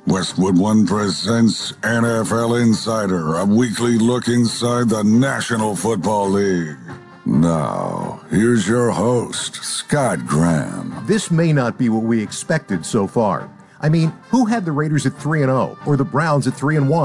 Westwood One presents NFL Insider, a weekly look inside the National Football League. Now, here's your host, Scott Graham. This may not be what we expected so far. I mean, who had the Raiders at 3-0 or the Browns at 3-1?